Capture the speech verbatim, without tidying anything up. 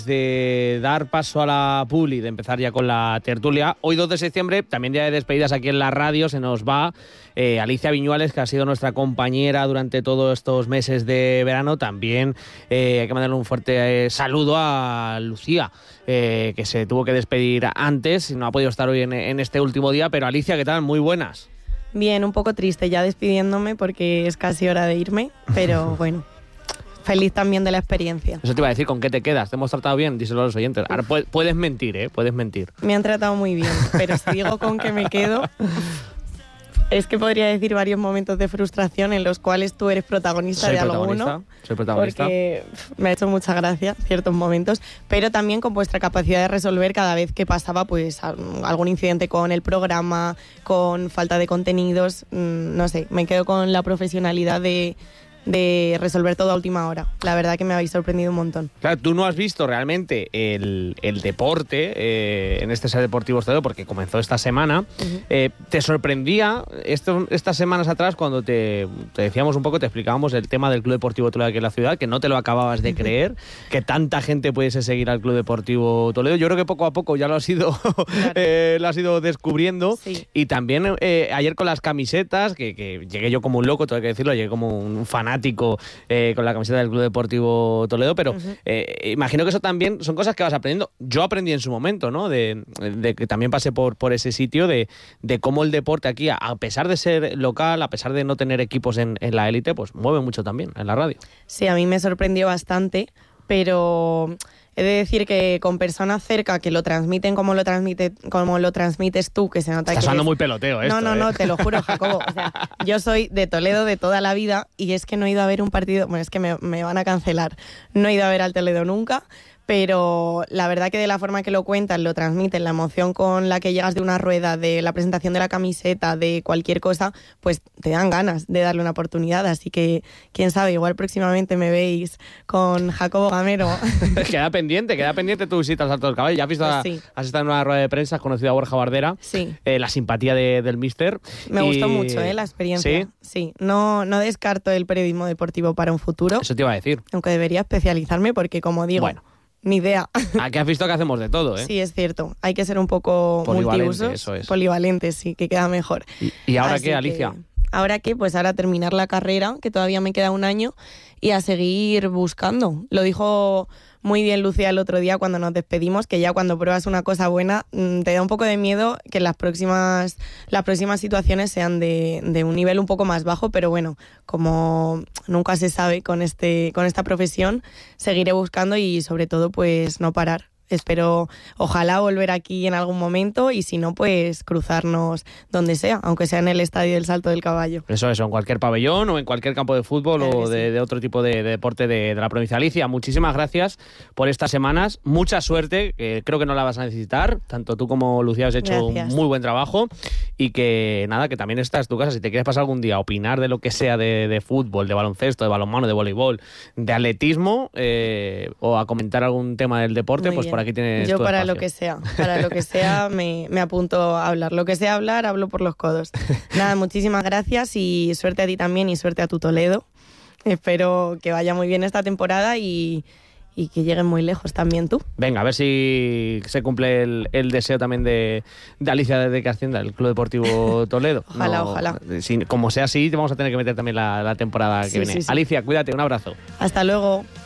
De dar paso a la publi, de empezar ya con la tertulia. Hoy dos de septiembre, también día de despedidas aquí en la radio, se nos va eh, Alicia Viñuales, que ha sido nuestra compañera durante todos estos meses de verano. También eh, hay que mandarle un fuerte eh, saludo a Lucía, eh, que se tuvo que despedir antes y no ha podido estar hoy en, en este último día. Pero Alicia, ¿qué tal? Muy buenas. Bien, un poco triste ya despidiéndome porque es casi hora de irme, pero bueno. Feliz también de la experiencia. Eso te iba a decir, ¿con qué te quedas? ¿Te hemos tratado bien? Díselo a los oyentes. Ahora puedes mentir, ¿eh? Puedes mentir. Me han tratado muy bien, pero si digo con qué me quedo, es que podría decir varios momentos de frustración en los cuales tú eres protagonista soy de protagonista, alguno. Soy protagonista. Porque me ha hecho mucha gracia ciertos momentos, pero también con vuestra capacidad de resolver cada vez que pasaba pues algún incidente con el programa, con falta de contenidos, no sé, me quedo con la profesionalidad de... de resolver todo a última hora. La verdad que me habéis sorprendido un montón. Claro, tú no has visto realmente el, el deporte eh, en este Ser Deportivo Toledo porque comenzó esta semana. Uh-huh. Eh, ¿Te sorprendía esto, estas semanas atrás cuando te, te decíamos un poco, te explicábamos el tema del Club Deportivo Toledo aquí en la ciudad, que no te lo acababas de creer, que tanta gente pudiese seguir al Club Deportivo Toledo? Yo creo que poco a poco ya lo has ido, claro. eh, lo has ido descubriendo. Sí. Y también eh, ayer con las camisetas, que, que llegué yo como un loco, tengo que decirlo, llegué como un fanático Eh, con la camiseta del Club Deportivo Toledo, pero uh-huh. eh, imagino que eso también son cosas que vas aprendiendo. Yo aprendí en su momento, ¿no? De, de que también pasé por, por ese sitio, de, de cómo el deporte aquí, a, a pesar de ser local, a pesar de no tener equipos en, en la élite, pues mueve mucho también en la radio. Sí, a mí me sorprendió bastante, pero... He de decir que con personas cerca que lo transmiten como lo transmite, como lo transmites tú, que se nota Estás que Estás sonando eres... muy peloteo esto, No, no, ¿eh? no, te lo juro, Jacobo. O sea, yo soy de Toledo de toda la vida y es que no he ido a ver un partido... Bueno, es que me, me van a cancelar. No he ido a ver al Toledo nunca, pero la verdad que de la forma que lo cuentan, lo transmiten, la emoción con la que llegas de una rueda, de la presentación de la camiseta, de cualquier cosa, pues te dan ganas de darle una oportunidad. Así que, quién sabe, igual próximamente me veis con Jacobo Gamero. Queda pendiente, queda pendiente tu visita al Salto del Caballo. Ya has visto, pues sí. Has estado en una rueda de prensa, has conocido a Borja Bardera, sí. eh, la simpatía de, del míster. Me y... gustó mucho eh, la experiencia. ¿Sí? Sí, no, no descarto el periodismo deportivo para un futuro. Eso te iba a decir. Aunque debería especializarme porque, como digo... Bueno. Ni idea. Aquí has visto que hacemos de todo, ¿eh? Sí, es cierto. Hay que ser un poco multiusos. Eso es. Polivalente, sí, que queda mejor. ¿Y, y ahora Así qué, Alicia? Que, ¿Ahora qué? Pues ahora terminar la carrera, que todavía me queda un año, y a seguir buscando. Lo dijo muy bien Lucía el otro día cuando nos despedimos, que ya cuando pruebas una cosa buena te da un poco de miedo que las próximas las próximas situaciones sean de, de un nivel un poco más bajo, pero bueno, como nunca se sabe con este con esta profesión, seguiré buscando y sobre todo pues no parar. Espero, ojalá volver aquí en algún momento y si no, pues cruzarnos donde sea, aunque sea en el Estadio del Salto del Caballo. Eso, eso, en cualquier pabellón o en cualquier campo de fútbol claro o de, sí. de otro tipo de, de deporte de, de la provincia. Alicia, muchísimas gracias por estas semanas. Mucha suerte, que creo que no la vas a necesitar. Tanto tú como Lucía has hecho gracias. un muy buen trabajo y que nada, que también esta es tu casa. Si te quieres pasar algún día a opinar de lo que sea de, de fútbol, de baloncesto, de balonmano, de voleibol, de atletismo eh, o a comentar algún tema del deporte, muy pues bien. por aquí tienes Yo tu para espacio. lo que sea, para lo que sea me, me apunto a hablar. Lo que sea hablar, hablo por los codos. Nada, muchísimas gracias y suerte a ti también y suerte a tu Toledo. Espero que vaya muy bien esta temporada y, y que lleguen muy lejos también tú. Venga, a ver si se cumple el, el deseo también de, de Alicia de que ascienda el Club Deportivo Toledo. Ojalá, no, ojalá. Si, como sea así, vamos a tener que meter también la, la temporada que sí, viene. Sí, sí. Alicia, cuídate, un abrazo. Hasta luego.